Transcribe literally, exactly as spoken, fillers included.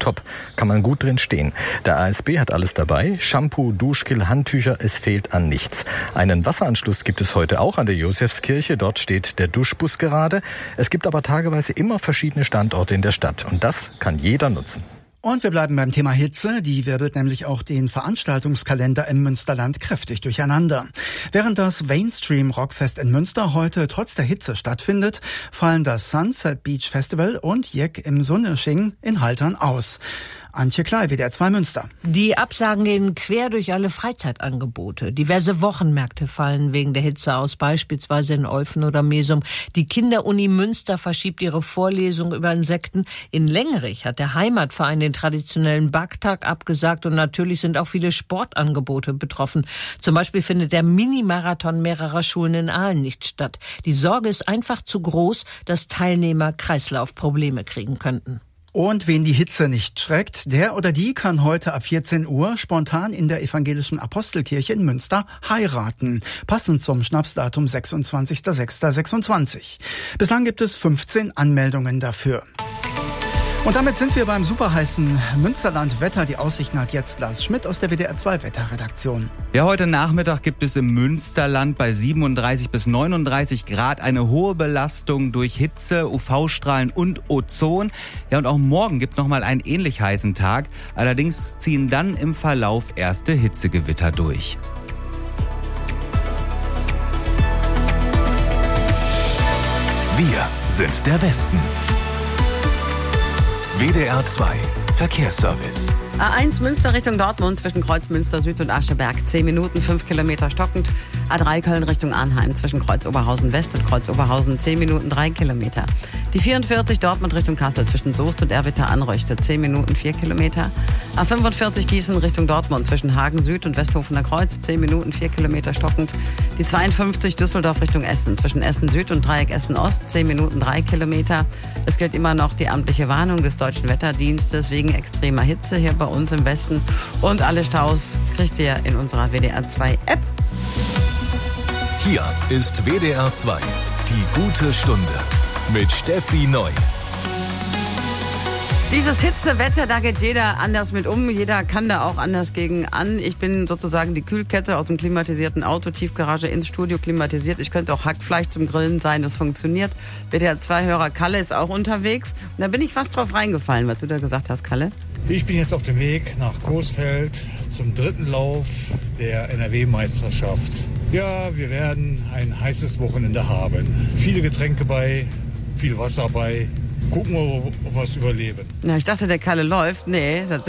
top. Kann man gut drin stehen. Der A S B hat alles dabei. Shampoo, Duschgel, Handtücher, es fehlt an nichts. Einen Wasseranschluss gibt es heute auch an der Josefskirche. Dort steht der Duschbus gerade. Es gibt aber tageweise immer verschiedene Standorte in der Stadt. Und das kann jeder nutzen. Und wir bleiben beim Thema Hitze. Die wirbelt nämlich auch den Veranstaltungskalender im Münsterland kräftig durcheinander. Während das Mainstream Rockfest in Münster heute trotz der Hitze stattfindet, fallen das Sunset Beach Festival und Jeck im Sunnesching in Haltern aus. Antje Klei, W D R zwei Münster. Die Absagen gehen quer durch alle Freizeitangebote. Diverse Wochenmärkte fallen wegen der Hitze aus, beispielsweise in Olfen oder Mesum. Die Kinderuni Münster verschiebt ihre Vorlesung über Insekten. In Lengerich hat der Heimatverein den traditionellen Backtag abgesagt und natürlich sind auch viele Sportangebote betroffen. Zum Beispiel findet der Mini-Marathon mehrerer Schulen in Aalen nicht statt. Die Sorge ist einfach zu groß, dass Teilnehmer Kreislaufprobleme kriegen könnten. Und wen die Hitze nicht schreckt, der oder die kann heute ab vierzehn Uhr spontan in der evangelischen Apostelkirche in Münster heiraten. Passend zum Schnapsdatum sechsundzwanzigster sechster sechsundzwanzig. Bislang gibt es fünfzehn Anmeldungen dafür. Und damit sind wir beim superheißen Münsterland-Wetter. Die Aussichten hat jetzt Lars Schmidt aus der W D R zwei Wetterredaktion. Ja, heute Nachmittag gibt es im Münsterland bei siebenunddreißig bis neununddreißig Grad eine hohe Belastung durch Hitze, U V-Strahlen und Ozon. Ja, und auch morgen gibt's noch mal einen ähnlich heißen Tag. Allerdings ziehen dann im Verlauf erste Hitzegewitter durch. Wir sind der Westen. W D R zwei Verkehrsservice. A eins Münster Richtung Dortmund zwischen Kreuzmünster Süd und Ascheberg. zehn Minuten, fünf Kilometer stockend. A drei Köln Richtung Arnheim zwischen Kreuz Oberhausen West und Kreuz Oberhausen. zehn Minuten, drei Kilometer. Die vierundvierzig Dortmund Richtung Kassel zwischen Soest und Erwitter Anreuchte. zehn Minuten, vier Kilometer. A fünfundvierzig Gießen Richtung Dortmund zwischen Hagen Süd und Westhofener Kreuz. zehn Minuten, vier Kilometer stockend. Die zweiundfünfzig Düsseldorf Richtung Essen zwischen Essen Süd und Dreieck Essen Ost. zehn Minuten, drei Kilometer. Es gilt immer noch die amtliche Warnung des Deutschen Wetterdienstes wegen extremer Hitze hier bei uns im Westen. Und alle Staus kriegt ihr in unserer W D R zwei App. Hier ist W D R zwei, die gute Stunde mit Steffi Neu. Dieses Hitzewetter, da geht jeder anders mit um. Jeder kann da auch anders gegen an. Ich bin sozusagen die Kühlkette aus dem klimatisierten Auto, Tiefgarage ins Studio klimatisiert. Ich könnte auch Hackfleisch zum Grillen sein, das funktioniert. W D R zwei-Hörer Kalle ist auch unterwegs. Und da bin ich fast drauf reingefallen, was du da gesagt hast, Kalle. Ich bin jetzt auf dem Weg nach Coesfeld zum dritten Lauf der N R W-Meisterschaft. Ja, wir werden ein heißes Wochenende haben. Viele Getränke bei, viel Wasser bei. Gucken wir, ob wir es überleben. Na, ich dachte, der Kalle läuft. Nee, das